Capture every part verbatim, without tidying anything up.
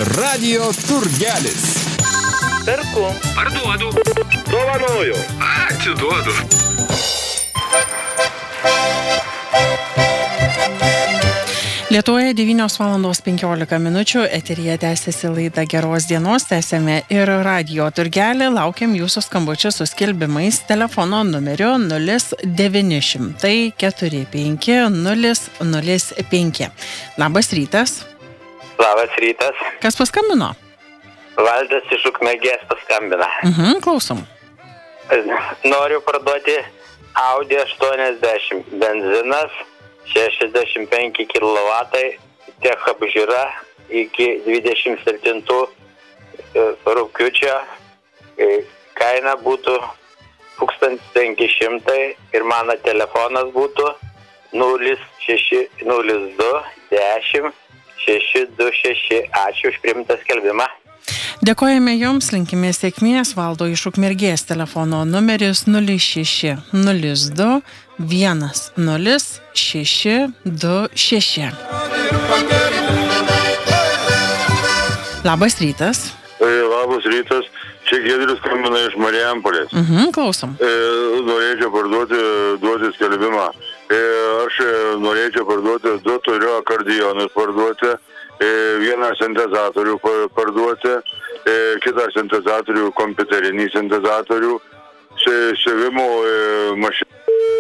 Radio turgelis. Perku. Parduodu. Dovanoju. Atiduodu. Lietuvoje devynios valandos penkiolika minučių, eteryje tęsiasi laida Geros dienos, tęsiame ir radio turgelį, laukiam jūsų skambučių su skelbimais telefono numeriu nulis devyni šimtai keturi penki nulis nulis penki. Labas rytas. Labas rytas. Kas paskambino? Valdas iš Ukmergės paskambina. Mhm, klausom. Noriu parduoti Audi aštuoniasdešimt, benzinas, šešiasdešimt penki kilovatai, tech apžiūra iki dvidešimt septintų rugpjūčio, kaina būtų tūkstantis penki šimtai ir mano telefonas būtų nulis šeši nulis du dešimt šeši du šeši. Ačiū už priimtą skelbimą. Dėkojame Jums, linkime sėkmės. Valdo iš Ukmergės telefono numeris nulis šeši nulis du vienas nulis šeši du šeši. Labas rytas. Labas rytas. Čia Giedrius skambina iš Marijampolės. Mhm, klausom. E, norėčiau parduoti, duoti skelbimą. E, aš norėčiau parduoti, du turiu akordionus parduoti, e, vieną sintezatorių parduoti, e, kitą sintezatorių, kompiuterinį sintezatorių, siuvimo e, mašiną.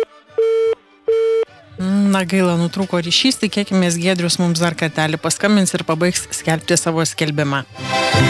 Na gaila, nutrūko ryšys, tikėkimės Giedrius mums dar kartelį paskambins ir pabaigs skelbti savo skelbimą.